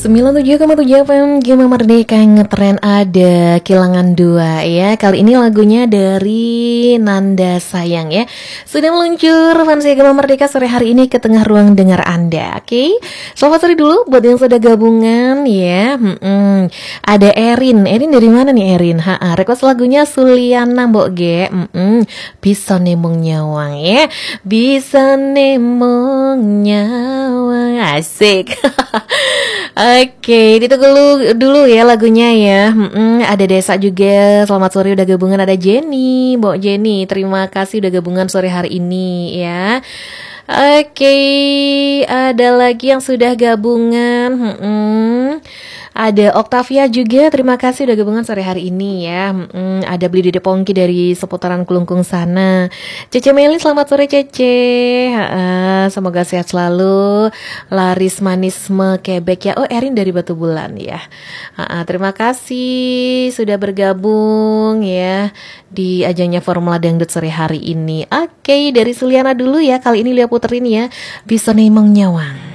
97,7 FM Gema Merdeka ngetren ada Kilangan 2 ya. Kali ini lagunya dari Nanda Sayang ya. Sudah meluncur Fansi Gema Merdeka sore hari ini ke tengah ruang dengar Anda. Oke. Selamat sore dulu buat yang sudah gabungan ya. Ada Erin dari mana nih Erin? Request lagunya Suliana Mbok G. Bisa nemong nyawang ya. Bisa nemong nyawang. Asik. Oke, ditunggu dulu ya lagunya ya. Ada Desa juga. Selamat sore udah gabungan. Ada Jenny, Mbok Jenny. Terima kasih udah gabungan sore hari ini ya. Oke, ada lagi yang sudah gabungan. Ada Octavia juga, terima kasih udah gabungan sore hari ini ya. Ada Beli Dede Pongki dari seputaran Kelungkung sana. Cece Meli, selamat sore Cece. Semoga sehat selalu. Laris Manisme Quebec ya. Oh, Erin dari Batu Bulan ya. Terima kasih sudah bergabung ya di ajangnya Formula Dangdut sore hari ini. Oke, dari Suliana dulu ya. Kali ini Lia puterin ya. Bisa nemong nyawang.